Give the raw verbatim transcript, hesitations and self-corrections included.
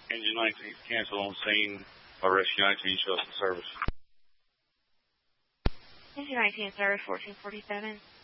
Engine nineteen, cancel on scene by Rescue nineteen, show us the service. Engine nineteen, service fourteen forty-seven.